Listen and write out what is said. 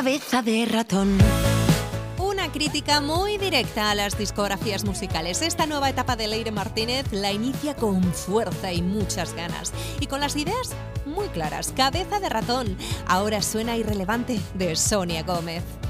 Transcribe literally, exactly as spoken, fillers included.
Cabeza de ratón. Una crítica muy directa a las discografías musicales. Esta nueva etapa de Leire Martínez la inicia con fuerza y muchas ganas. Y con las ideas muy claras. Cabeza de ratón. Ahora suena Irrelevante de Sonia Gómez.